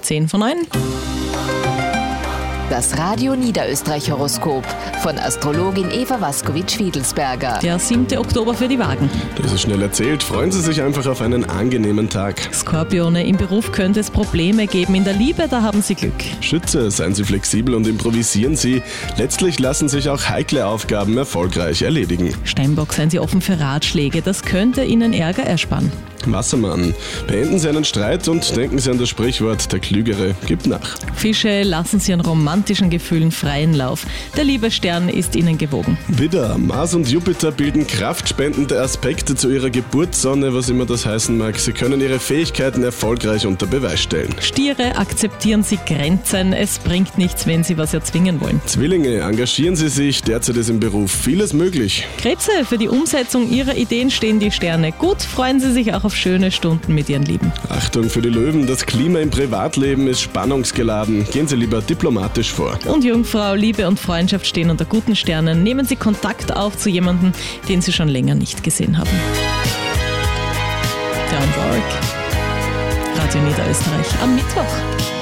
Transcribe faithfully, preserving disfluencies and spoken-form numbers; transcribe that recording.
zehn vor neun. Das Radio Niederösterreich-Horoskop von Astrologin Eva Waskowitsch-Wiedelsberger. Der siebte Oktober für die Wagen. Das ist schnell erzählt. Freuen Sie sich einfach auf einen angenehmen Tag. Skorpione, im Beruf könnte es Probleme geben. In der Liebe, da haben Sie Glück. Schütze, seien Sie flexibel und improvisieren Sie. Letztlich lassen sich auch heikle Aufgaben erfolgreich erledigen. Steinbock, seien Sie offen für Ratschläge. Das könnte Ihnen Ärger ersparen. Wassermann, beenden Sie einen Streit und denken Sie an das Sprichwort, der Klügere gibt nach. Fische, lassen Sie Ihren romantischen Gefühlen freien Lauf. Der Liebesstern ist Ihnen gewogen. Widder, Mars und Jupiter bilden kraftspendende Aspekte zu Ihrer Geburtssonne, was immer das heißen mag. Sie können Ihre Fähigkeiten erfolgreich unter Beweis stellen. Stiere, akzeptieren Sie Grenzen. Es bringt nichts, wenn Sie was erzwingen wollen. Zwillinge, engagieren Sie sich, derzeit ist im Beruf vieles möglich. Krebse, für die Umsetzung Ihrer Ideen stehen die Sterne gut. Freuen Sie sich auch auf schöne Stunden mit Ihren Lieben. Achtung für die Löwen, das Klima im Privatleben ist spannungsgeladen. Gehen Sie lieber diplomatisch vor. Und Jungfrau, Liebe und Freundschaft stehen unter guten Sternen. Nehmen Sie Kontakt auf zu jemandem, den Sie schon länger nicht gesehen haben. Down Warwick. Radio Niederösterreich am Mittwoch.